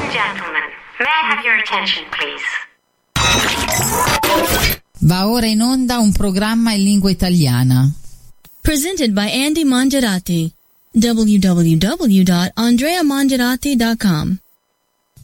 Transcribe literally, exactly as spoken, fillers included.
and gentlemen, may I have your attention, please? Va ora in onda un programma in lingua italiana. Presented by Andy Mangiarati. w w w dot andrea mangiarati dot com